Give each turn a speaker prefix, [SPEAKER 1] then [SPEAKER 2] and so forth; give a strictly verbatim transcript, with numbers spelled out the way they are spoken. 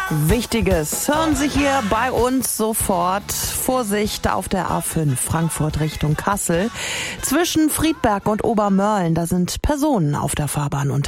[SPEAKER 1] Wichtiges hören Sie hier bei uns sofort. Vorsicht auf der A fünf Frankfurt Richtung Kassel. Zwischen Friedberg und Obermörlen, da sind Personen auf der Fahrbahn unterwegs.